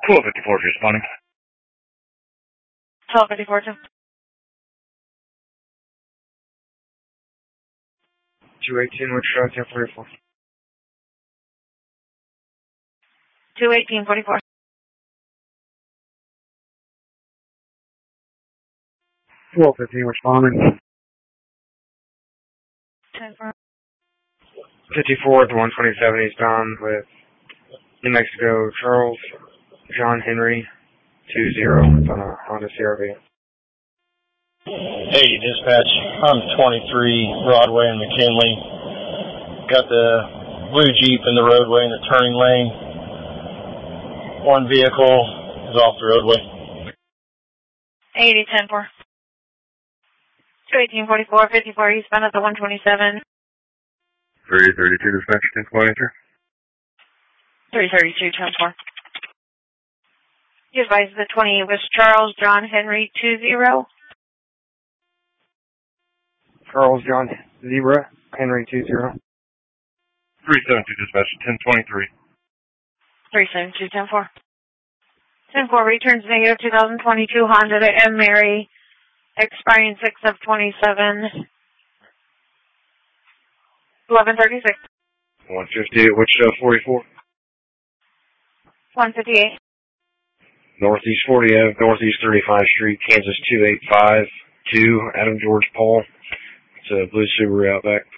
1254 responding. 1254, 218, Wichita, 1044. 21844. 1215, responding. 10-4. 54 at the 127 eastbound with New Mexico, Charles John Henry 20. It's on a Honda CRV. Hey, dispatch. I'm 23 Broadway and McKinley. Got the blue Jeep in the roadway in the turning lane. One vehicle is off the roadway. 80, 10-4. 21844, 54 eastbound at the 127. 332 dispatch, 10-4 answer. 332, 10-4. You advise the 20 was Charles John Henry 20. Charles John Zebra Henry 20. 372 dispatch, 1023. 372, 10-4. 10-4 returns negative 2022 Honda to M. Mary, expiring 6 of 27. 1136. 158, Wichita 44. 158. Northeast 40 Ave, Northeast 35th Street, Kansas 285. Adam George Paul. It's a blue Subaru Outback.